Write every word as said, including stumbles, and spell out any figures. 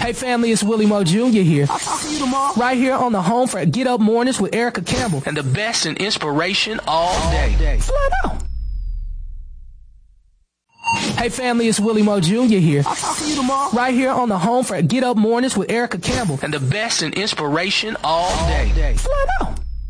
Hey family, it's Willie Mo Junior here. I'll talk to you tomorrow. Right here on the home for Get Up Mornings with Erica Campbell. And the best in inspiration all day. Flat out. Hey family, it's Willie Mo Junior here. I'll talk to you tomorrow. Right here on the home for Get Up Mornings with Erica Campbell. And the best in inspiration all day. Flat out.